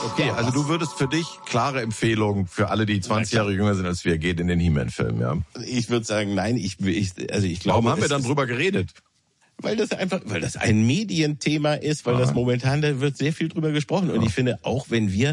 Okay, also du würdest für dich klare Empfehlung für alle, die 20 Jahre jünger sind als wir, geht in den He-Man-Film, ja? Ich würde sagen, nein, ich glaube... Warum haben wir dann drüber geredet? Weil das ein Medienthema ist, weil das momentan, da wird sehr viel drüber gesprochen. Und ich finde, auch wenn wir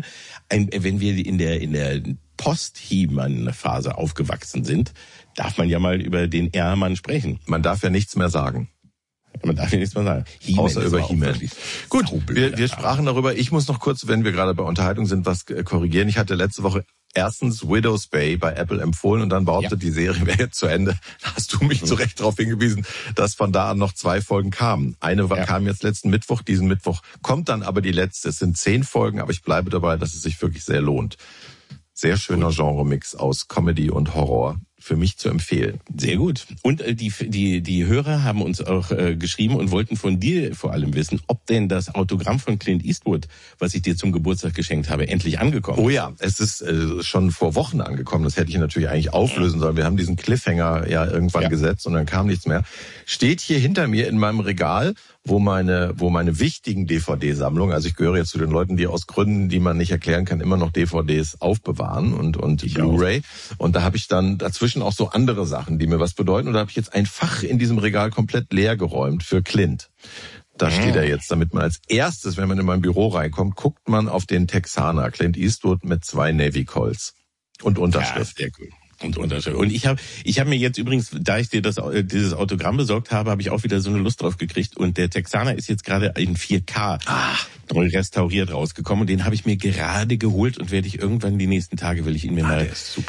in der Post-He-Man-Phase aufgewachsen sind, darf man ja mal über den Ehrmann sprechen. Man darf ja nichts mehr sagen. Man darf ja nichts mehr sagen. Außer über He-Man. Gut, wir sprachen darüber. Ich muss noch kurz, wenn wir gerade bei Unterhaltung sind, was korrigieren. Ich hatte letzte Woche erstens Widow's Bay bei Apple empfohlen und dann behauptet, die Serie wäre jetzt zu Ende. Da hast du mich zu Recht darauf hingewiesen, dass von da an noch 2 Folgen kamen. Eine kam jetzt letzten Mittwoch, diesen Mittwoch kommt dann aber die letzte. Es sind 10 Folgen, aber ich bleibe dabei, dass es sich wirklich sehr lohnt. Sehr schöner Genremix aus Comedy und Horror. Für mich zu empfehlen. Sehr gut. Und die Hörer haben uns auch geschrieben und wollten von dir vor allem wissen, ob denn das Autogramm von Clint Eastwood, was ich dir zum Geburtstag geschenkt habe, endlich angekommen ist. Oh ja, es ist schon vor Wochen angekommen. Das hätte ich natürlich eigentlich auflösen sollen. Wir haben diesen Cliffhanger ja irgendwann gesetzt und dann kam nichts mehr. Steht hier hinter mir in meinem Regal, wo meine wichtigen DVD-Sammlung, also ich gehöre jetzt zu den Leuten, die aus Gründen, die man nicht erklären kann, immer noch DVDs aufbewahren und Blu-ray. Und da habe ich dann dazwischen auch so andere Sachen, die mir was bedeuten. Und da habe ich jetzt ein Fach in diesem Regal komplett leer geräumt für Clint. Da steht er jetzt, damit man als erstes, wenn man in mein Büro reinkommt, guckt man auf den Texaner, Clint Eastwood mit 2 Navy Colts und Unterschrift. Ja, sehr cool. Und Unterschied. Und ich hab mir jetzt übrigens, da ich dir dieses Autogramm besorgt habe, habe ich auch wieder so eine Lust drauf gekriegt. Und der Texaner ist jetzt gerade in 4K neu restauriert rausgekommen. Und den habe ich mir gerade geholt und werde ich irgendwann die nächsten Tage, will ich ihn mir mal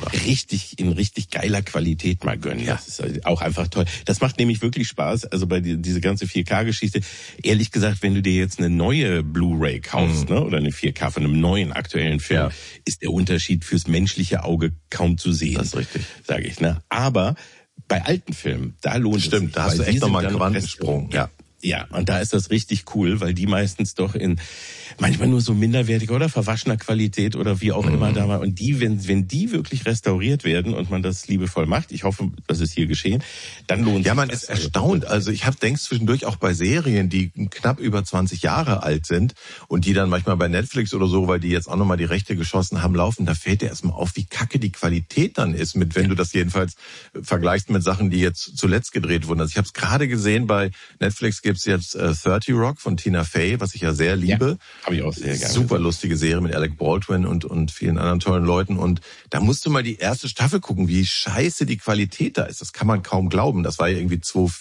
in richtig geiler Qualität mal gönnen. Ja. Das ist auch einfach toll. Das macht nämlich wirklich Spaß. Also bei diese ganze 4K-Geschichte. Ehrlich gesagt, wenn du dir jetzt eine neue Blu-ray kaufst, ne, oder eine 4K von einem neuen aktuellen Film, ist der Unterschied fürs menschliche Auge kaum zu sehen. Das ist richtig, sage ich. Ne? Aber bei alten Filmen, da lohnt es sich. Stimmt, da hast du echt nochmal einen Quantensprung. Ja, und da ist das richtig cool, weil die meistens doch in manchmal nur so minderwertiger oder verwaschener Qualität oder wie auch immer da war. Und die, wenn die wirklich restauriert werden und man das liebevoll macht, ich hoffe, das ist hier geschehen, dann lohnt sich. Ja, man ist erstaunt. Also ich denke zwischendurch auch bei Serien, die knapp über 20 Jahre alt sind und die dann manchmal bei Netflix oder so, weil die jetzt auch nochmal die Rechte geschossen haben, laufen, da fällt dir erstmal auf, wie kacke die Qualität dann ist, wenn du das jedenfalls vergleichst mit Sachen, die jetzt zuletzt gedreht wurden. Also ich habe es gerade gesehen, bei Netflix gibt's jetzt 30 Rock von Tina Fey, was ich ja sehr liebe. Ja, habe ich auch sehr gerne. Super lustige Serie mit Alec Baldwin und vielen anderen tollen Leuten. Und da musst du mal die erste Staffel gucken, wie scheiße die Qualität da ist. Das kann man kaum glauben. Das war ja irgendwie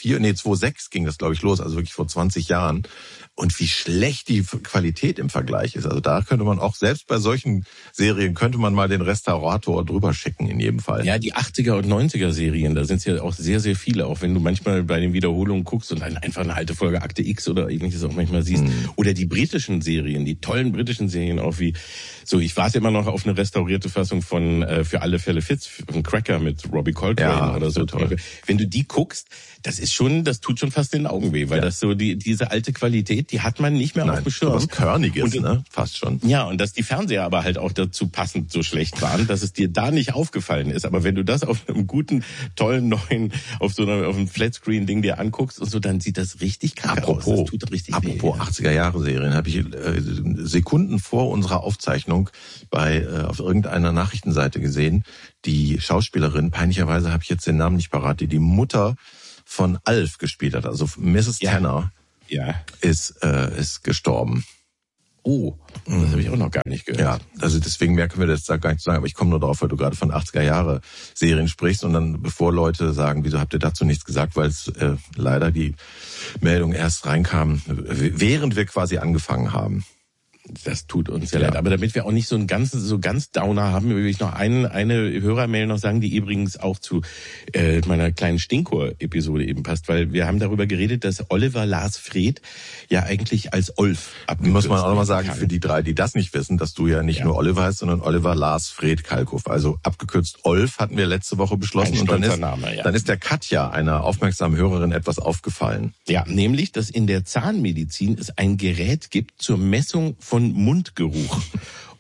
2006 ging das, glaube ich, los, also wirklich vor 20 Jahren. Und wie schlecht die Qualität im Vergleich ist. Also da könnte man auch, selbst bei solchen Serien, könnte man mal den Restaurator drüber schicken in jedem Fall. Ja, die 80er und 90er Serien, da sind es ja auch sehr, sehr viele. Auch wenn du manchmal bei den Wiederholungen guckst und dann einfach eine alte Folge Akte X oder ähnliches auch manchmal siehst. Oder die britischen Serien, die tollen britischen Serien auch wie, so ich warte immer noch auf eine restaurierte Fassung von Für alle Fälle Fitz, von Cracker mit Robbie Coltrane oder so. Toll. Wenn du die guckst, das tut schon fast den Augen weh, weil das so diese alte Qualität, die hat man nicht mehr auf dem Schirm. Was Körniges, ne? Fast schon. Ja, und dass die Fernseher aber halt auch dazu passend so schlecht waren, dass es dir da nicht aufgefallen ist. Aber wenn du das auf einem guten, tollen, neuen, auf einem Flatscreen-Ding dir anguckst und so, dann sieht das richtig kacke aus. Das tut richtig weh. 80er-Jahre-Serien habe ich Sekunden vor unserer Aufzeichnung auf irgendeiner Nachrichtenseite gesehen. Die Schauspielerin, peinlicherweise habe ich jetzt den Namen nicht parat, die Mutter von Alf gespielt hat, also Mrs. Tanner, ist gestorben. Oh, das habe ich auch noch gar nicht gehört. Ja, also deswegen mehr können wir das da gar nicht sagen, aber ich komme nur drauf, weil du gerade von 80er-Jahre-Serien sprichst und dann, bevor Leute sagen, wieso habt ihr dazu nichts gesagt, weil es leider die Meldung erst reinkam, während wir quasi angefangen haben. Das tut uns sehr leid. Aber damit wir auch nicht so ganz Downer haben, will ich noch eine Hörermail noch sagen, die übrigens auch zu meiner kleinen Stinkor-Episode eben passt, weil wir haben darüber geredet, dass Oliver Lars Fred ja eigentlich als Olf abgekürzt. Muss man auch nochmal sagen, für die drei, die das nicht wissen, dass du ja nicht nur Oliver heißt, sondern Oliver Lars Fred Kalkow. Also abgekürzt Olf hatten wir letzte Woche beschlossen. Und dann ist der Katja, einer aufmerksamen Hörerin, etwas aufgefallen. Ja, nämlich, dass in der Zahnmedizin es ein Gerät gibt zur Messung von Mundgeruch.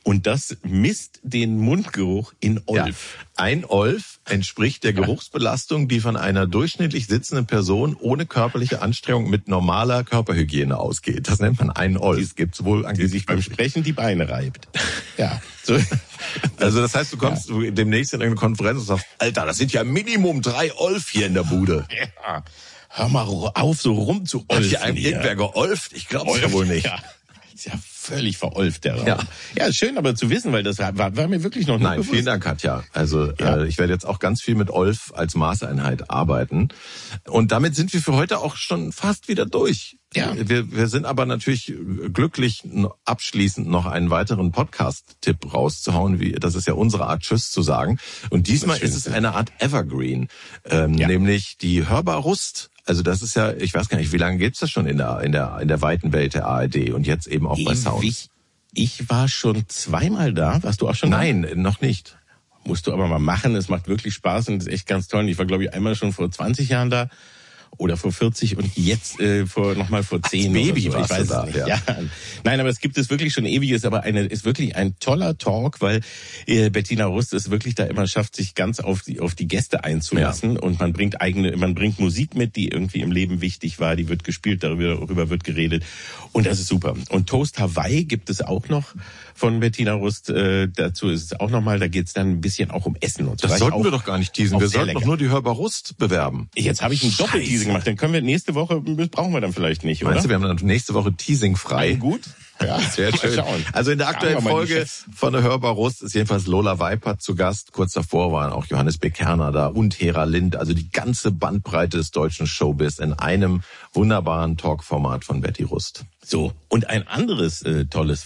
Und das misst den Mundgeruch in Olf. Ja. Ein Olf entspricht der Geruchsbelastung, die von einer durchschnittlich sitzenden Person ohne körperliche Anstrengung mit normaler Körperhygiene ausgeht. Das nennt man ein Olf. Gibt's wohl die sich beim Sprechen die Beine reibt. Ja. So. Also das heißt, du kommst demnächst in irgendeine Konferenz und sagst, Alter, das sind ja Minimum 3 Olf hier in der Bude. Ja. Hör mal auf, so rumzuolfen. Hat hier einem irgendwer geolft? Ich glaub's ja wohl nicht. Ja. Ist ja völlig verolft, der Raum. Ja, schön aber zu wissen, weil das war mir wirklich noch nicht bewusst. Vielen Dank, Katja. Also ich werde jetzt auch ganz viel mit Olf als Maßeinheit arbeiten. Und damit sind wir für heute auch schon fast wieder durch. Ja. Wir sind aber natürlich glücklich, abschließend noch einen weiteren Podcast-Tipp rauszuhauen. Das ist ja unsere Art, Tschüss zu sagen. Und diesmal ist es eine Art Evergreen, nämlich die Hörbar Rust. Also das ist ja, ich weiß gar nicht, wie lange gibt's das schon in der weiten Welt der ARD und jetzt eben auch bei Sounds? Ich war schon zweimal da. Warst du auch schon da? Nein, noch nicht. Musst du aber mal machen. Es macht wirklich Spaß und ist echt ganz toll. Ich war, glaube ich, einmal schon vor 20 Jahren da. Oder vor 40 und jetzt nochmal vor 10. Als Baby oder so. Ich weiß da, es nicht. Ja. Nein, aber es gibt es wirklich schon ewig, ist aber ist wirklich ein toller Talk, weil Bettina Rust es wirklich da immer schafft, sich ganz auf die Gäste einzulassen und man bringt Musik mit, die irgendwie im Leben wichtig war, die wird gespielt, darüber wird geredet und das ist super. Und Toast Hawaii gibt es auch noch von Bettina Rust, dazu ist es auch nochmal, da geht's dann ein bisschen auch um Essen und so. Das sollten wir doch gar nicht teasen, wir sollten doch nur die Hörbar Rust bewerben. Jetzt habe ich ein Doppelteasing gemacht, dann können wir nächste Woche, brauchen wir dann vielleicht nicht, oder? Meinst du, wir haben dann nächste Woche Teasing frei? Gut. Ja, sehr schön. Also in der aktuellen Folge von der Hörbar Rust ist jedenfalls Lola Weipert zu Gast. Kurz davor waren auch Johannes Bekerner da und Hera Lind. Also die ganze Bandbreite des deutschen Showbiz in einem wunderbaren Talkformat von Betty Rust. So, und ein anderes tolles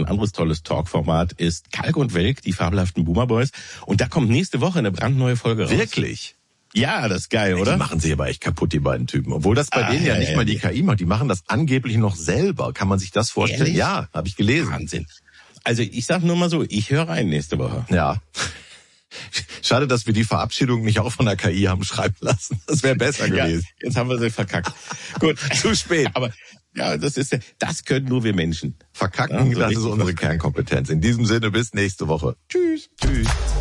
Talkformat ist Kalk und Welk, die fabelhaften Boomer Boys. Und da kommt nächste Woche eine brandneue Folge raus. Wirklich? Ja, das ist geil, oder? Die machen sich aber echt kaputt, die beiden Typen. Obwohl das bei denen ja nicht mal die KI macht. Die machen das angeblich noch selber. Kann man sich das vorstellen? Ehrlich? Ja, habe ich gelesen. Wahnsinn. Also ich sag nur mal so, ich höre rein nächste Woche. Ja. Schade, dass wir die Verabschiedung nicht auch von der KI haben schreiben lassen. Das wäre besser gewesen. Ja, jetzt haben wir sie verkackt. Gut. Zu spät. Aber ja, das können nur wir Menschen. Verkacken, ja, so das ist unsere Kernkompetenz. In diesem Sinne, bis nächste Woche. Tschüss.